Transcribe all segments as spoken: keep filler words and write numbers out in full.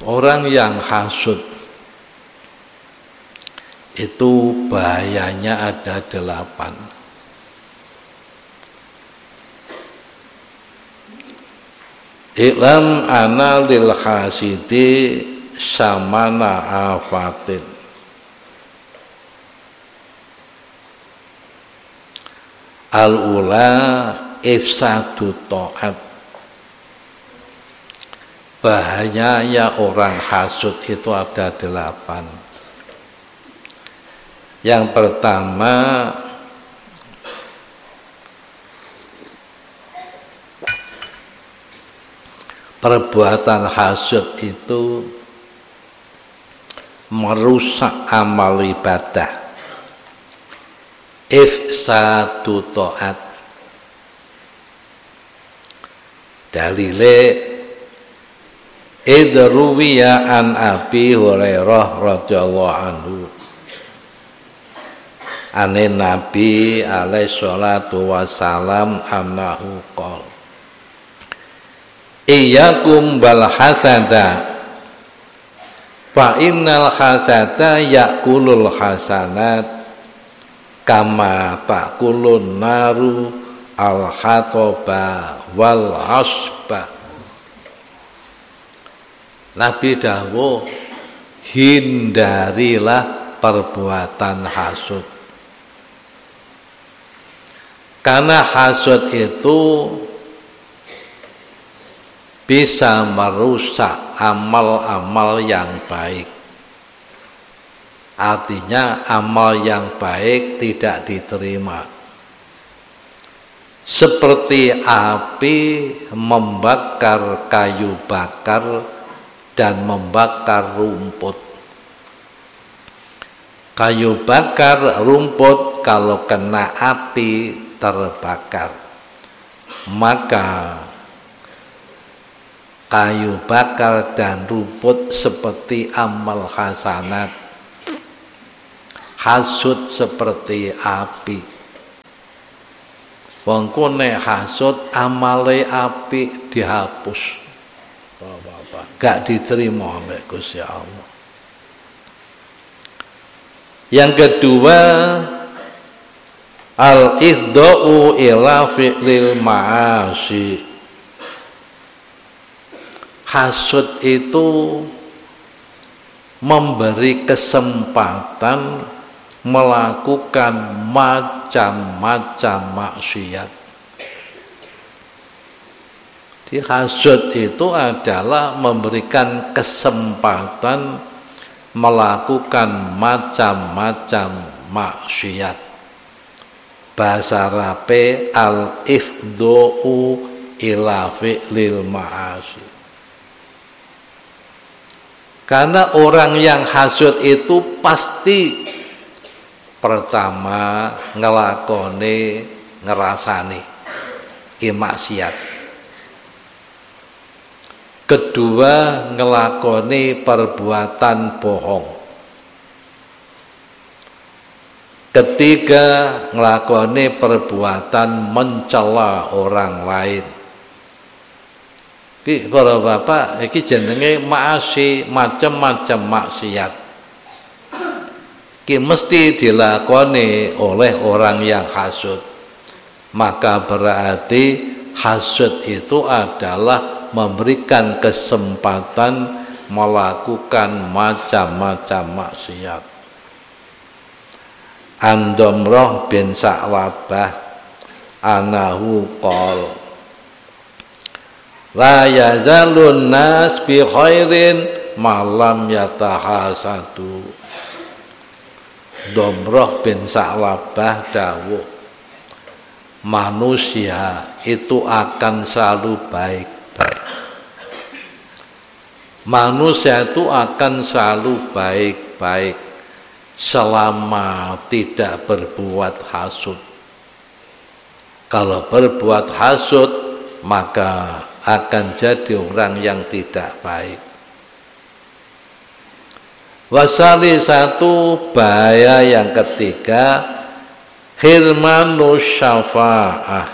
Orang yang hasud itu bahayanya ada delapan. Iklam ana lil hasidi samana afatin. Al-ula ifsadu ta'at. Bahayanya orang hasud itu ada delapan. Yang pertama, perbuatan hasud itu merusak amal ibadah. Ifsadu ta'at. Dalile idruwiya an Abi Hurairah radhiyallahu anhu. Ane Nabi alaihi salatu wassalam annahu qol iyyakum bal hasada fa innal hasada yakulul hasanat kama takulun naru al hatoba wal asba. Nabi dawuh, hindarilah perbuatan hasud. Karena hasud itu bisa merusak amal-amal yang baik. Artinya amal yang baik tidak diterima. Seperti api membakar kayu bakar dan membakar rumput. Kayu bakar rumput kalau kena api terbakar, maka kayu bakar dan rumput seperti amal hasanat, hasud seperti api. Wong kene hasud amale api dihapus, gak diterima oleh Gusti Allah. Yang kedua, al-ifda'u ila fi'lil ma'asi. Hasud itu memberi kesempatan melakukan macam-macam maksiat. Di hasud itu adalah memberikan kesempatan melakukan macam-macam maksiat. Bahasa Arabe al-ifda'u ila fi'lil ma'asi. Karena orang yang hasud itu pasti pertama ngelakoni ngerasani ki maksiat. Kedua ngelakoni perbuatan bohong. Ketiga ngelakoni perbuatan mencela orang lain. Ki para bapak iki jenenge maasi, macam-macam maksiat. Ki mesti dilakoni oleh orang yang hasud. Maka berarti hasud itu adalah memberikan kesempatan melakukan macam-macam maksiat. An Damrah bin Sa'labah anahu qol la yazalun nas bi khairin malam yatahasadu. Damrah bin Sa'labah dawuh, manusia itu akan selalu baik. Manusia itu akan selalu baik-baik selama tidak berbuat hasud. Kalau berbuat hasud, maka akan jadi orang yang tidak baik. Wasali satu, bahaya yang ketiga, hirmanus syafa'ah.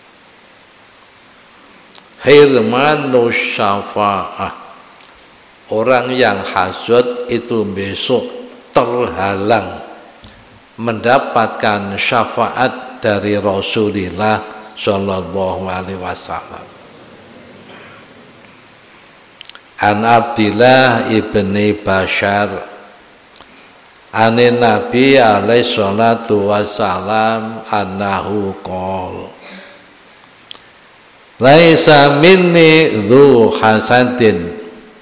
Hirmanus syafa'ah. orang yang hasud itu besok terhalang mendapatkan syafaat dari Rasulullah Shallallahu Alaihi Wasallam. An Abdillah ibni Bashar anin Nabi alaihi salatu wassalam annahu qol laisa minni dzu hasadin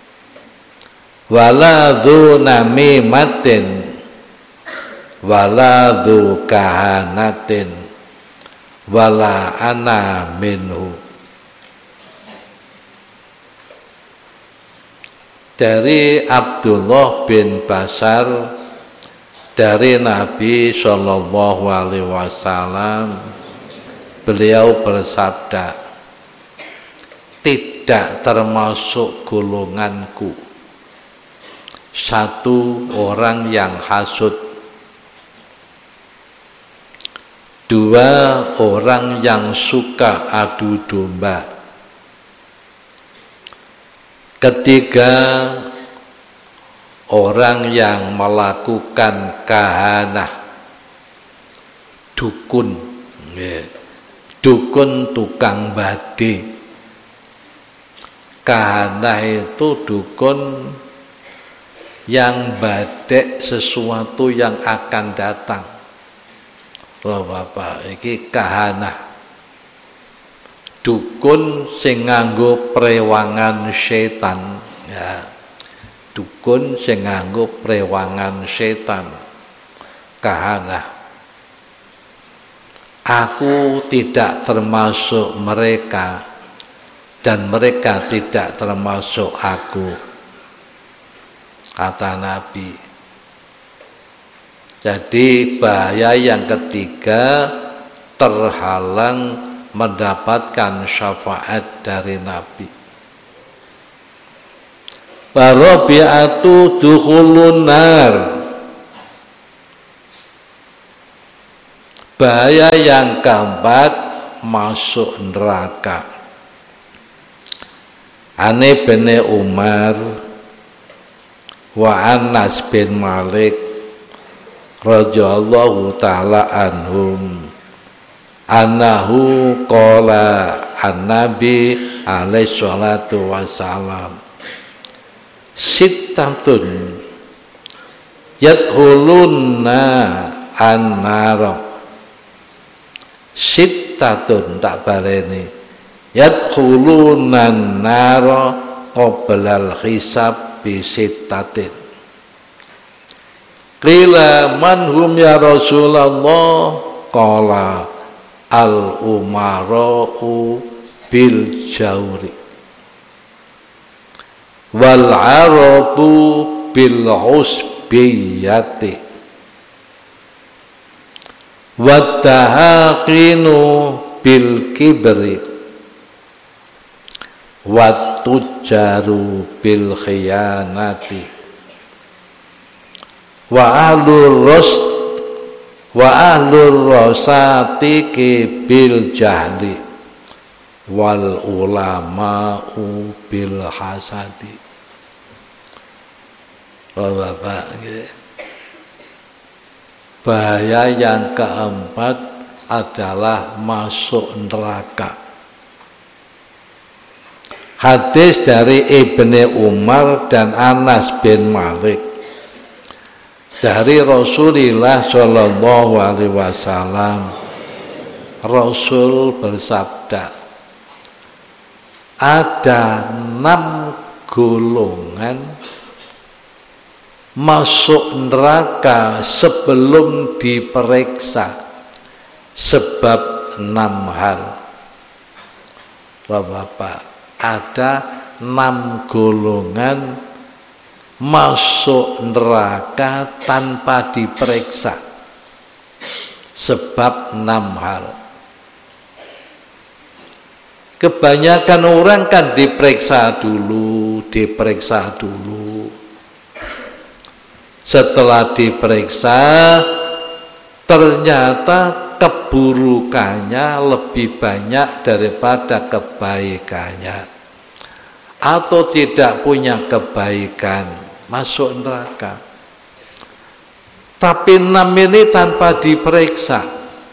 wala dzu namimatin wala dzu kahanatin wala ana minhu. Dari Abdullah bin Bashar dari Nabi Shallallahu Alaihi Wasallam, beliau bersabda, tidak termasuk golonganku satu orang yang hasud, dua orang yang suka adu domba, ketiga orang yang melakukan kahanah, dukun, dukun tukang bade. Kahanah itu dukun yang badek sesuatu yang akan datang. Loh Bapak, iki kahanah. Dukun sing nganggo prewangan setan, ya. Dukun sing nganggo prewangan setan, kahanah. Aku tidak termasuk mereka dan mereka tidak termasuk aku, kata Nabi. Jadi bahaya yang ketiga, terhalang mendapatkan syafaat dari Nabi. Warabi'atu dukhulun nar. Bahaya yang keempat, masuk neraka. Ani bin Umar wa Anas bin Malik radhiyallahu ta'ala anhum annahu qala an-nabi alaihi salatu wassalam sittatun yadkhulunna an-nar. Sittatun tak baleni yadkhulunna an-nar qabla al-hisab bi sittatin. Qila man hum ya Rasulullah? Qala al-umara'u bil jawri wal arabu bil usbiyati wat tahaqinu bil kibri wat tujaru bil khiyanati wa ahlur rust wa ahlur rasati bil jahli wal ulama'u bil hasadi. Oh Bapak, bahaya yang keempat adalah masuk neraka. Hadis dari Ibni Umar dan Anas bin Malik dari Rasulullah Shallallahu Alaihi Wasallam. Rasul bersabda, ada enam golongan masuk neraka sebelum diperiksa sebab enam hal. Bapak, ada enam golongan masuk neraka tanpa diperiksa sebab enam hal. Kebanyakan orang kan diperiksa dulu, diperiksa dulu. Setelah diperiksa, ternyata keburukannya lebih banyak daripada kebaikannya. atau tidak punya kebaikan masuk neraka. Tapi enam ini tanpa diperiksa,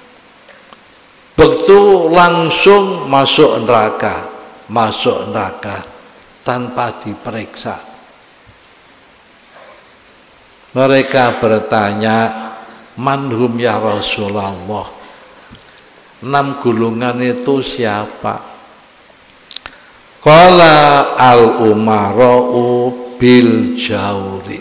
begitu langsung masuk neraka, masuk neraka tanpa diperiksa. Mereka bertanya, manhum ya Rasulullah, enam golongan itu siapa? Qala al-umara'u bil jauri.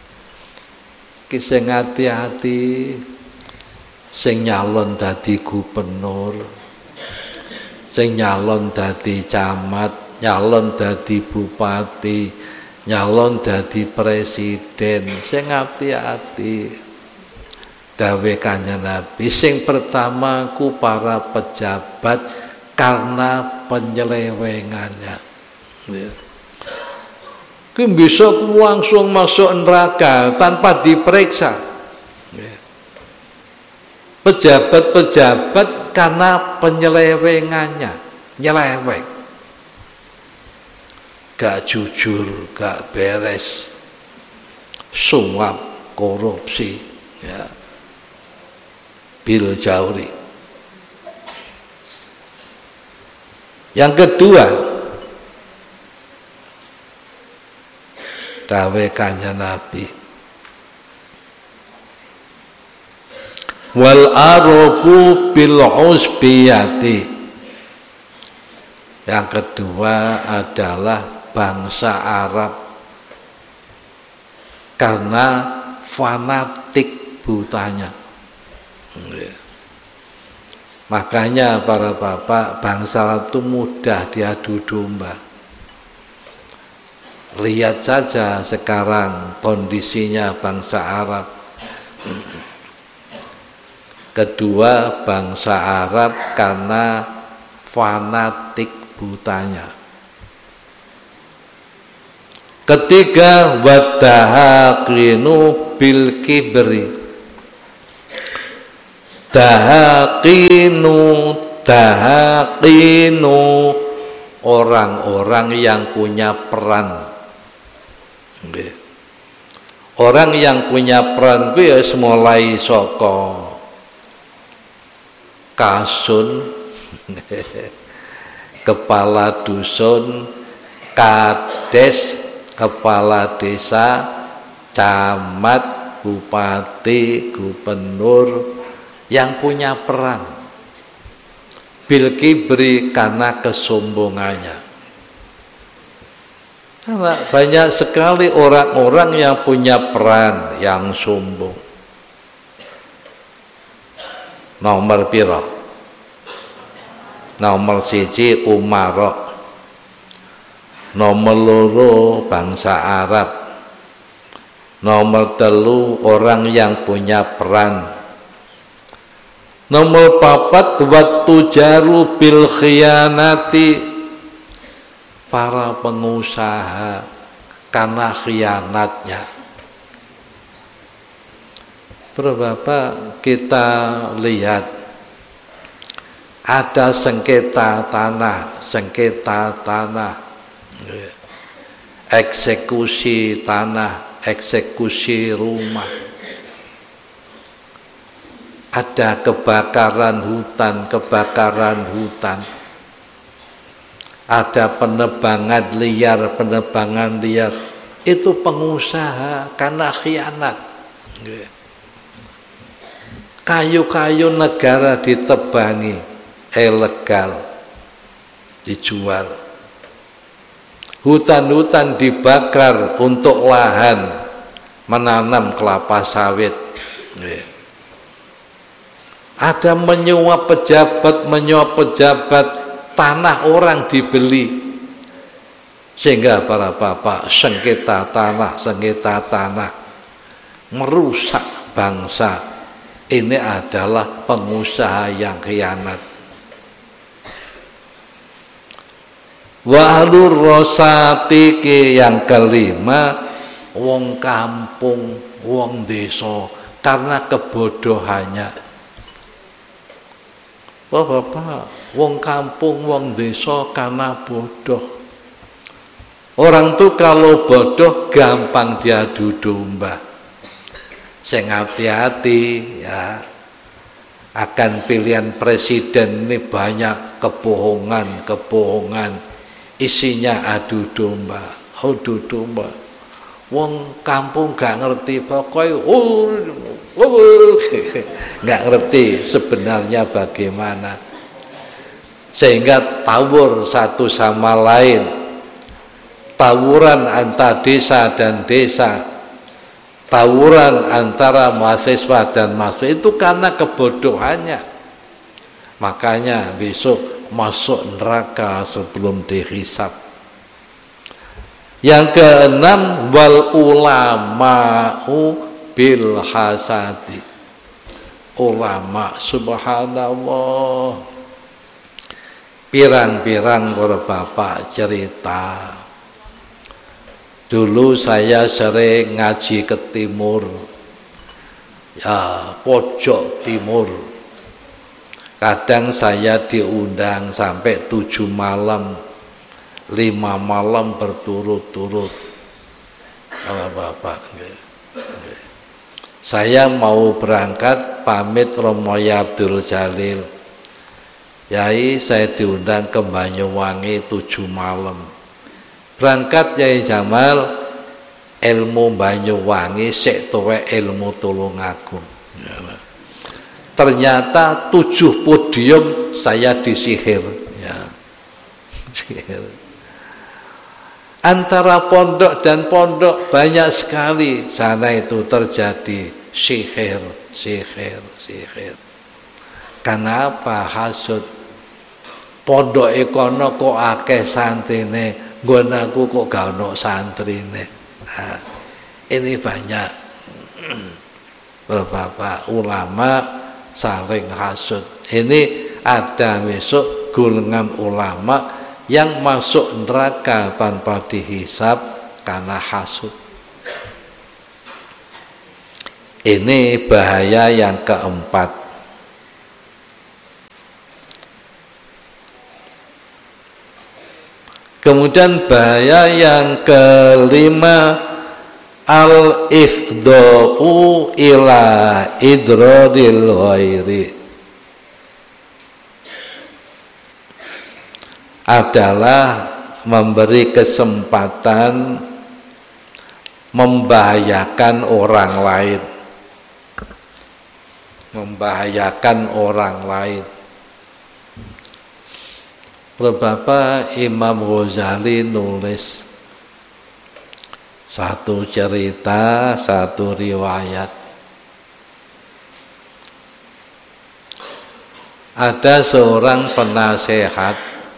Sing hati-hati sing nyalon dadi gubernur, sing nyalon dadi camat, nyalon dadi bupati, nyalon dadi presiden, sing hati-hati. Dawe Kanjeng Nabi, sing pertama ku para pejabat karena penyelewengannya. Ya. Ku bisa langsung masuk neraka tanpa diperiksa. Ya. Pejabat-pejabat karena penyelewengannya, nyeleweng, gak jujur, gak beres, suap, korupsi, ya. Bil jauri. Yang kedua, dawe Kanjeng Nabi, wal arabu bil usbiyati. Yang kedua adalah bangsa Arab karena fanatik butanya. Makanya para bapak, bangsa Arab itu mudah diadu domba. Lihat saja sekarang kondisinya bangsa Arab. Kedua, bangsa Arab karena fanatik butanya. Ketiga, wadahaqinu bil kibri. Dahaqinu, dahaqinu, orang-orang yang punya peran. Orang yang punya peran itu ya mulai saka kasun, kepala dusun, kades, kepala desa, camat, bupati, gubernur, yang punya peran. Bil kibri karena kesombongannya. Karena banyak sekali orang-orang yang punya peran yang sombong. Nomor piro? Nomor siji Umarok. Nomor loro bangsa Arab. Nomor telu orang yang punya peran. Nomor papat waktu jaru bil khianati, para pengusaha karena khianatnya. Terus Bapak, kita lihat ada sengketa tanah, sengketa tanah, eksekusi tanah, eksekusi rumah. Ada kebakaran hutan, kebakaran hutan. Ada penebangan liar, penebangan liar. Itu pengusaha karena khianat. Kayu-kayu negara ditebangi, ilegal, dijual. Hutan-hutan dibakar untuk lahan menanam kelapa sawit. Ada menyuap pejabat, menyuap pejabat, tanah orang dibeli. Sehingga para bapak, sengketa tanah, sengketa tanah merusak bangsa. Ini adalah pengusaha yang khianat. Wahlur rosatiki, yang kelima, wong kampung, wong desa karena kebodohannya. Wah Bapak, wong kampung, wong desa karena bodoh. Orang tuh kalau bodoh gampang diadu domba. Sing hati-hati ya. Akan pilihan presiden ini banyak kebohongan-kebohongan. Isinya adu domba, adu domba. Wong kampung gak ngerti pokoknya oh, oh, gak ngerti sebenarnya bagaimana. Sehingga tawur satu sama lain. Tawuran antara desa dan desa, tawuran antara mahasiswa dan mahasiswa itu karena kebodohannya. Makanya besok masuk neraka sebelum dihisab. Yang keenam, wal ulama'u bil hasadi. Ulama, subhanallah, pirang-pirang para bapak cerita. Dulu saya sering ngaji ke timur, ya pojok timur. Kadang saya diundang sampai tujuh malam, lima malam berturut-turut. Kalau bapak, saya mau berangkat pamit Romo Abdul Jalil. Yai, saya diundang ke Banyuwangi tujuh malam. Berangkat Yai Jamal, ilmu Banyuwangi sik tuwek ilmu Tulungagung. Ternyata tujuh podium saya disihir. Ya. Sihir. Antara pondok dan pondok banyak sekali sana itu terjadi sihir, sihir, sihir. Kenapa hasud? Pondok ekono kok akeh santrine, nggonaku kok gak ono santrine. Nah, ini banyak beberapa ulama saling hasud. Ini ada besok golongan ulama yang masuk neraka tanpa dihisab karena hasud. Ini bahaya yang keempat. Kemudian bahaya yang kelima, al-ifda'u ila idradil ghairi, adalah memberi kesempatan membahayakan orang lain, membahayakan orang lain. Beberapa Imam Ghazali nulis satu cerita, satu riwayat. Ada seorang penasehat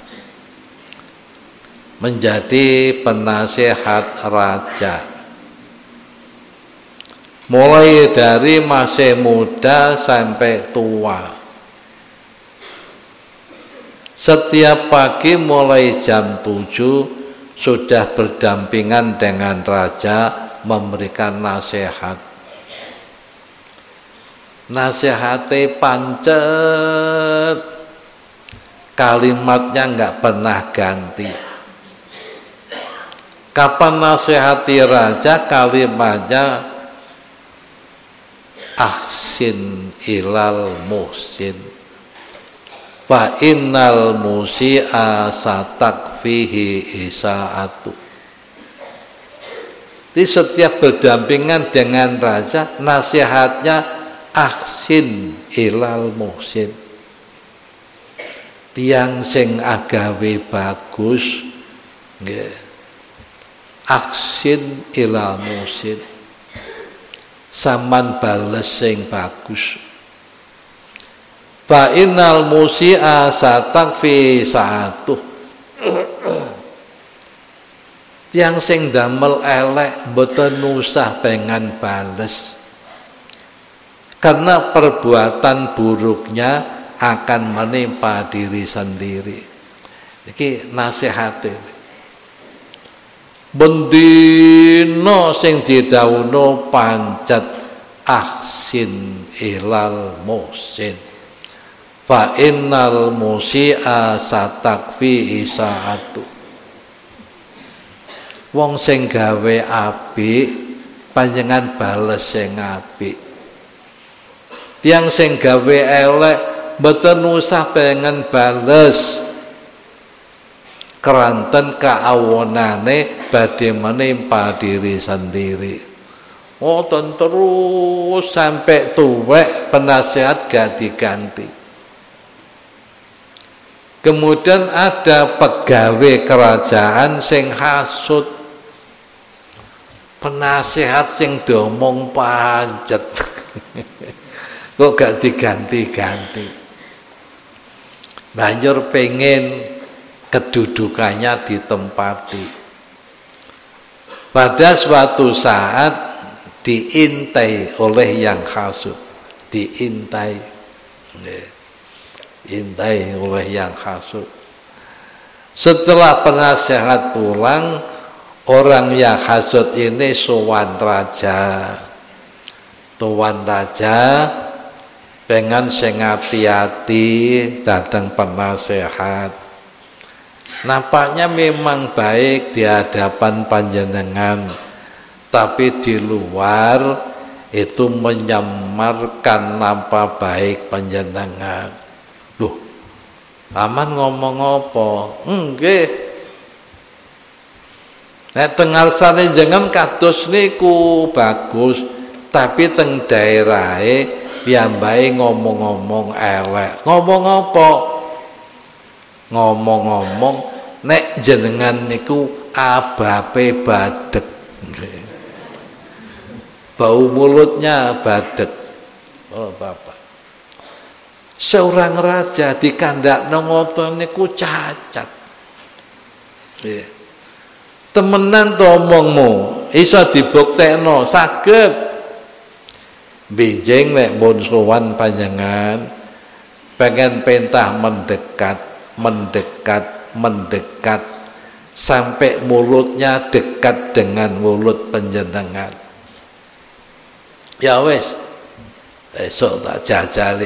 menjadi penasehat raja. Mulai dari masih muda sampai tua. Setiap pagi mulai jam tujuh sudah berdampingan dengan raja memberikan nasihat. Nasihatnya pancet, kalimatnya nggak pernah ganti. Kapan nasihati raja, kalimatnya ahsin ilal muhsin, fa innal musi'a satakfihi isaatu. Di setiap berdampingan dengan raja, nasihatnya ahsin ilal muhsin. Tiang sing agawe bagus, nggih. Ahsin ilal muhsin. Saman bales sing bagus. Fa innal musi'a satakfi sa'atuh. Yang sing damel elek mboten usah pengen bales. Karena perbuatan buruknya akan menimpa diri sendiri. Iki nasihate. Bendina sing didhawuhna pancet ahsin ilal muhsin. Fa innal musi'a satakfi isaatu. Wong sing gawe apik panjenengan bales sing apik. Tiang sing gawe elek mboten usah pengen bales. Keranten kaawonane badhe menimpa diri sendiri. Oh, terus sampai tuwek penasihat gak diganti. Kemudian ada pegawai kerajaan sing hasud, penasihat sing domong pancet. Kok gak diganti-ganti. Banjur pengen kedudukannya ditempati. Pada suatu saat diintai oleh yang hasud, diintai, intai oleh yang hasud. Setelah penasehat pulang, orang yang hasud ini sowan raja. Tuan raja pengen sing hati-hati datang penasehat. Nampaknya memang baik di hadapan panjenengan, tapi di luar itu menyamarkan nampak baik panjenengan. Loh, aman ngomong apa? Nggih. Nek teng ngarsane jenengan kados niku bagus, tapi teng daerahe piyambake ngomong-ngomong elek. Ngomong apa? Ngomong-ngomong nek jenengan niku abape badek. Bau mulutnya badek. Oh Bapak. Seorang raja di kandakno ngoten niku cacat. Nggih. Temenan to omongmu, iso dibuktekno, saged. Benjing nek mun sowan panjenengan pengen pentah mendekat, mendekat, mendekat sampai mulutnya dekat dengan mulut panjenengan. Ya wes, esok tak jajali.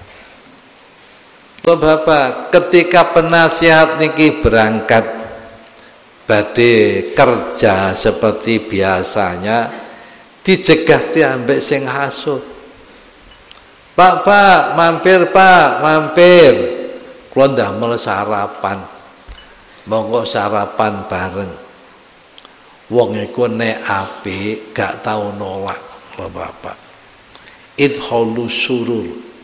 Loh Bapak, ketika penasihat niki berangkat badhe kerja seperti biasanya, dicegah diambek sing hasud. Pak, Pak, mampir Pak, mampir. Kula ndamel sarapan. Monggo sarapan bareng. Wong iku nek apik gak tau nolak. Bapak, idholu surur,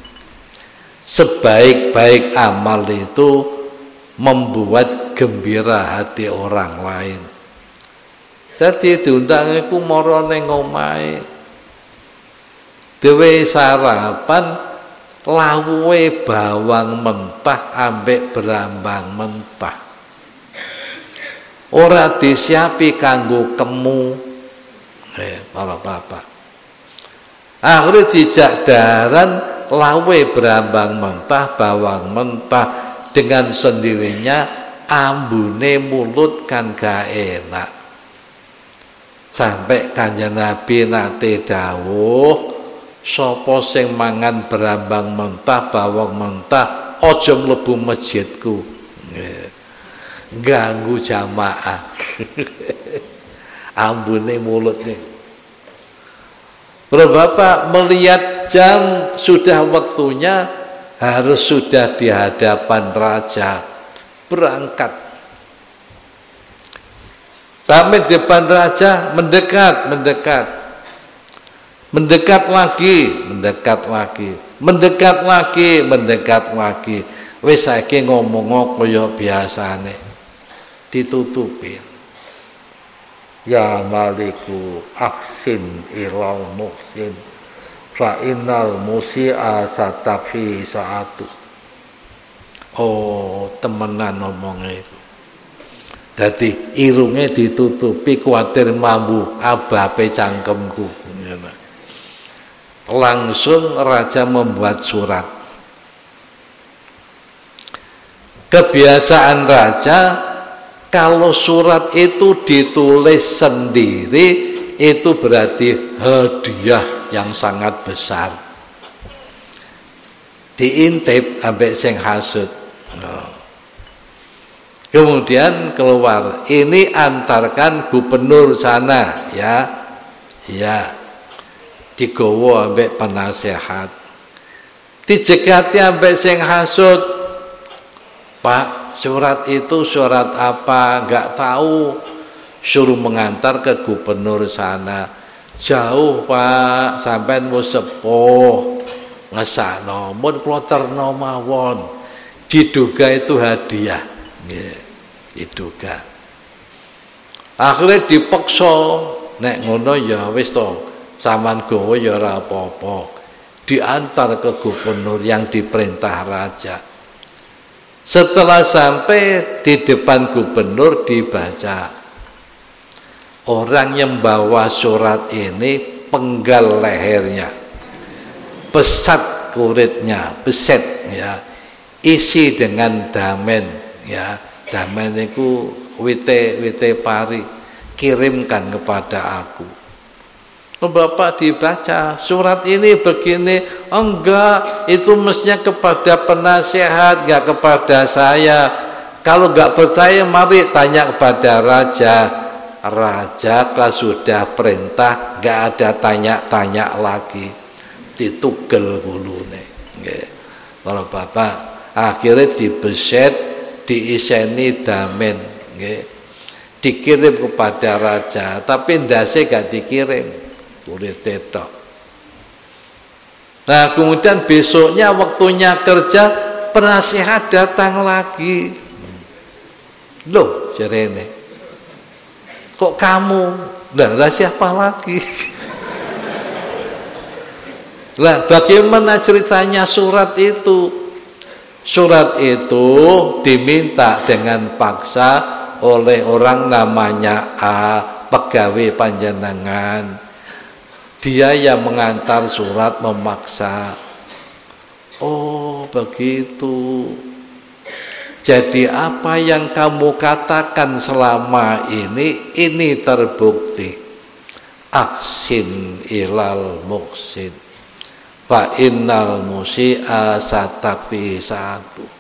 sebaik-baik amal itu membuat gembira hati orang lain. Jadi diundang iku mara ning omahe, dhewe sarapan lawuhe bawang mentah ambek berambang mentah, ora disiapi kanggo kemu. Eh, para bapak, akhirnya dijak daran lawe berambang mentah, bawang mentah, dengan sendirinya ambune mulut kan gak enak. Sampai Kanjeng Nabi nate dawuh, sapa sing mangan berambang mentah, bawang mentah, aja mlebu masjidku. Ganggu jamaah. Ambune mulut nih. Bapak melihat jam sudah waktunya, harus sudah di hadapan raja, berangkat. Sampai depan raja, mendekat, mendekat. Mendekat lagi, mendekat lagi. Mendekat lagi, mendekat lagi. Wis saiki ngomong kaya biasane. Ditutupin. Ya maliku aksin ilal muhsin fa innal musi'a satafi saatu. Oh, temenan ngomongnya itu. Jadi irungnya ditutupi, kuatir mambu abape cangkemku. Langsung raja membuat surat. Kebiasaan raja, kalau surat itu ditulis sendiri, itu berarti hadiah yang sangat besar. Diintip ambek sing hasud. Kemudian keluar, ini antarkan gubernur sana ya, ya, digowo ambek penasehat, dijegati ambek sing hasud. Pak, surat itu surat apa? Enggak tahu. Suruh mengantar ke gubernur sana. Jauh Pak, sampean mau sepuh ngesakno, mun kula terno mawon. Diduga itu hadiah. Nggih, diduga. Akhirnya dipaksa, nek ngono ya wis to, sampean gowo ya ora apa-apa. Diantar ke gubernur yang diperintah raja. Setelah sampai di depan gubernur dibaca. Orang yang bawa surat ini penggal lehernya, pesat kuritnya, beset ya, isi dengan damen ya, damen itu wite wite pari, kirimkan kepada aku. Bapak dibaca surat ini begini, oh enggak, itu mestinya kepada penasehat, enggak kepada saya. Kalau enggak percaya mari tanya kepada raja. Raja kalau sudah perintah enggak ada tanya-tanya lagi, ditugel gulune. Nggih. Kalau bapak akhirnya dibeset, diiseni damen, nggih. Dikirim kepada raja, tapi ndase gak dikirim. Kulit tetok. Nah kemudian besoknya waktunya kerja, penasehat datang lagi. Loh jarene, kok kamu? Nah siapa lagi? Lah bagaimana ceritanya surat itu? Surat itu diminta dengan paksa oleh orang namanya A, pegawai panjenengan. Dia yang mengantar surat memaksa. Oh begitu. Jadi apa yang kamu katakan selama ini, ini terbukti. Aksin ilal muksin, fa innal musi'a satafi satu.